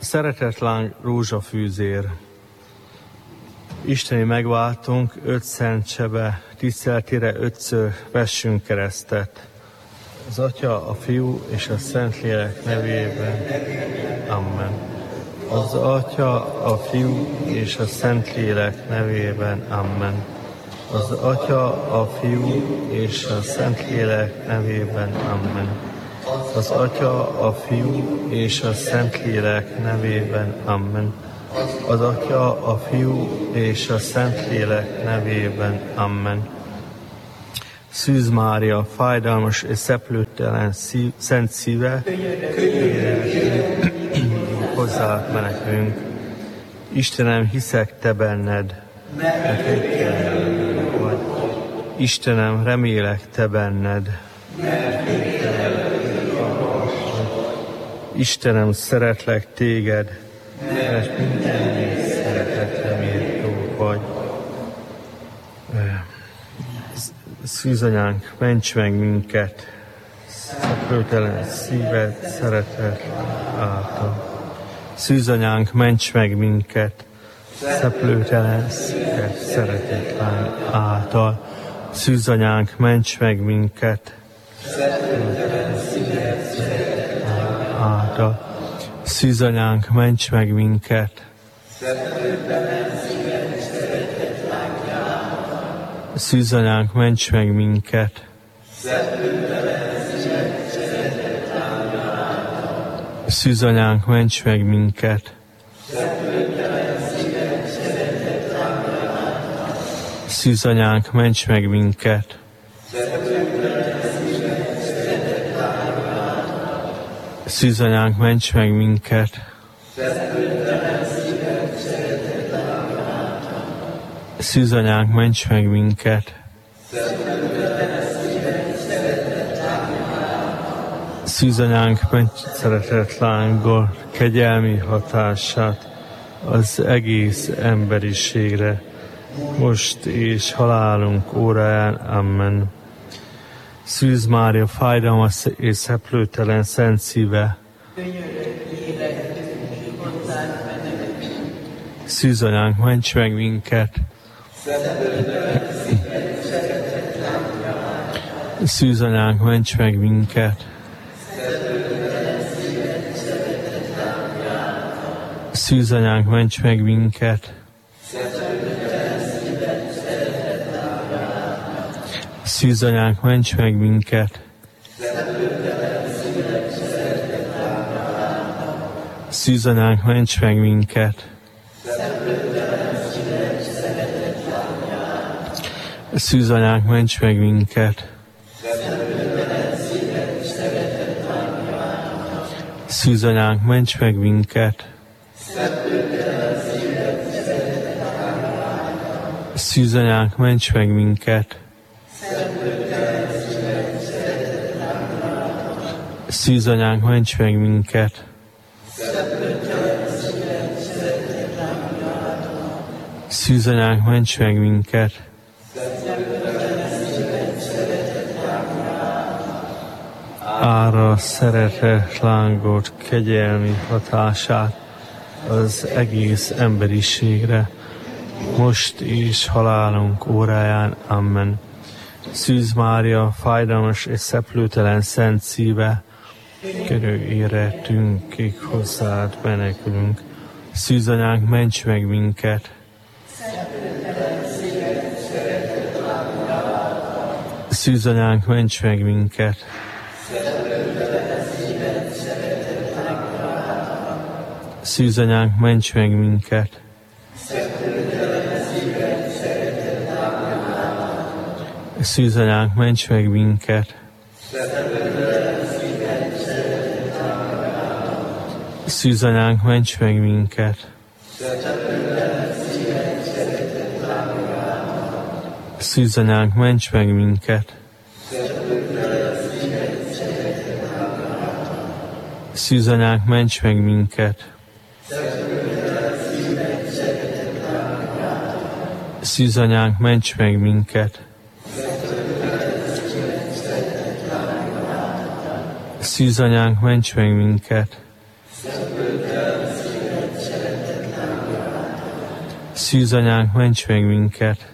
Szeretetláng rózsafűzér. Isteni megváltunk, 5 szent sebe tiszteletére 5-ször vessünk keresztet. Az Atya, a Fiú és a Szentlélek nevében. Amen. Az Atya, a Fiú és a Szentlélek nevében. Amen. Az Atya, a Fiú és a Szentlélek nevében. Amen. Az Atya, a Fiú és a Szentlélek nevében. Amen. Az Atya, a Fiú és a Szentlélek nevében. Amen. Szűz Mária, fájdalmas és szeplőtelen szent szíve, hozzád menekülünk. Istenem, hiszek te benned. Istenem, remélek te benned. Istenem, szeretlek téged, mert minden szeretetre méltó vagy. Szűzanyánk, ments meg minket, szeplőtelen szíved szeretet által. Szűzanyánk, ments meg minket, szeplőtelen szíved szeretet által. Szűzanyánk, ments meg minket, szeplőtelen szíved szeretet által. Szűzanyánk, ments meg minket, Szűzanyánk, ments meg minket, Szűzanyánk, ments meg minket, Szűzanyánk, ments meg minket, Szűzanyánk, ments meg minket, Szűzanyánk, ments meg minket, Szűzanyánk, ments szeretetlánggal kegyelmi hatását az egész emberiségre, most és halálunk óráján. Amen. Szűz Mária, fájdalmas és szeplőtelen szent szíve, Szűzanyánk, ments meg minket, Szűzanyánk, ments meg minket, Szűzanyánk, ments meg minket, Szűzanyánk, ments meg minket, Szűzanyánk, ments meg minket, Szűzanyánk, ments meg minket, Szűzanyánk, ments meg minket, Szűzanyánk, ments meg minket, Szűzanyánk, ments meg minket, Szűzanyánk, ments meg minket, Ára szeretet lángot kegyelmi hatását az egész emberiségre, most és halálunk óráján. Amen. Szűz Mária, fájdalmas és szeplőtelen szent szíve, körül érettünkig hozzád menekülünk. Szűzanyánk, ments meg minket, Szűzanyánk, ments meg minket, Szűzanyánk, ments meg minket, Szűzanyánk, ments meg minket, Szűzanyánk, ments meg minket, Szűzanyánk, ments meg minket, Szűzanyánk, ments meg minket, Szűzanyánk, ments meg minket, Szűzanyánk, ments meg minket, Szűzanyánk, ments meg minket!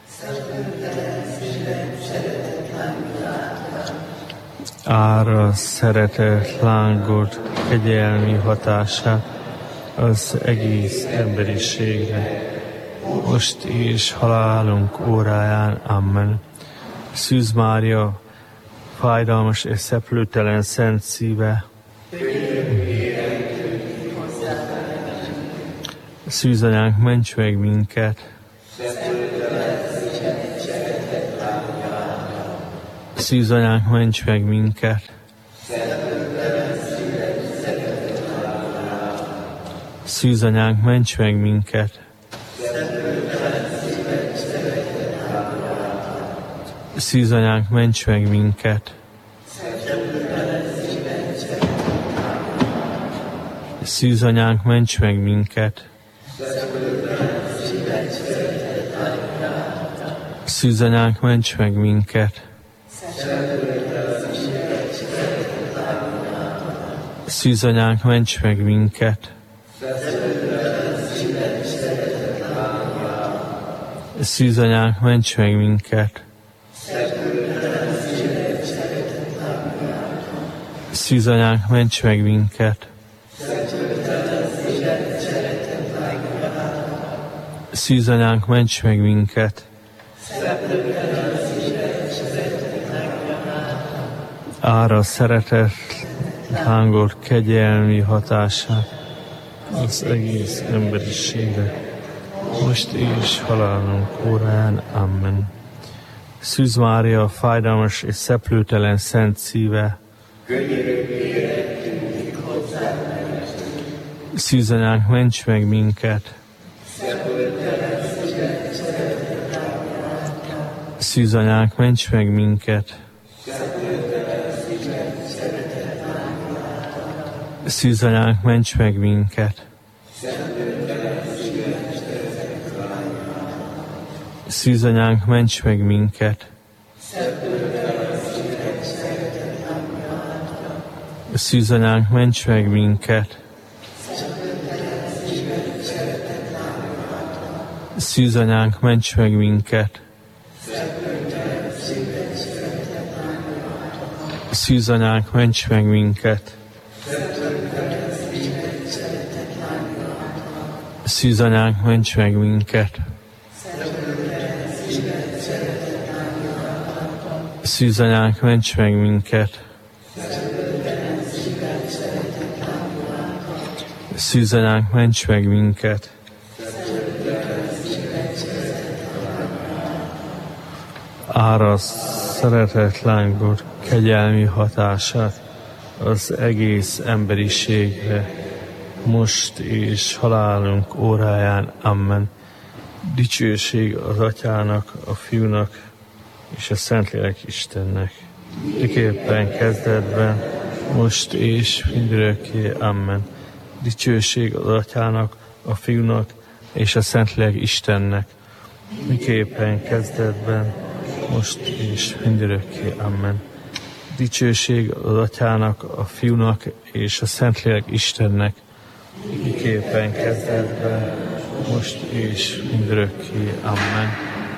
Ára szeretet lángod kegyelmi hatását az egész emberiségre, most és halálunk óráján. Amen. Szűz Mária, fájdalmas és szeplőtelen szent szíve, Szűzanyánk, ments meg minket! Szűzanyánk, ments meg minket! Szűzanyánk, ments meg minket! Szűzanyánk, ments meg minket! Szűzanyánk, ments meg minket! Szűzanyánk, ments meg minket! Szűzanyánk, ments meg minket! Szűzanyánk, ments meg minket! Szűzanyánk, ments meg minket! Szűzanyánk, ments meg minket! Ára szeretet lángod kegyelmi hatását az egész emberiségre, most és halálunk óráján. Amen. Szűz Mária, fájdalmas és szeplőtelen szent szíve, Szűzanyánk, ments meg minket! Szűzanyánk, ments meg minket! Szűzanyánk, ments meg minket! Szűzanyánk, ments meg minket! Szűzanyánk, ments meg minket! Szűzanyánk, ments meg minket! Szűzanyánk, ments meg minket! Szűzanyánk, ments meg minket! Szűzanyánk, ments meg minket! Szűzanyánk, ments meg minket! Ára szeretet lángod kegyelmi hatását az egész emberiségre, most és halálunk óráján. Amen. Dicsőség az Atyának, a Fiúnak és a Szentlélek Istennek, miképpen kezdetben, most és mindörökké. Amen. Dicsőség az Atyának, a Fiúnak és a Szentlélek Istennek, miképpen kezdetben, most és mindörökké. Amen. Dicsőség az Atyának, a Fiúnak és a Szentlélek Istennek, miképpen kezdetben, most és mindörökké. Amen.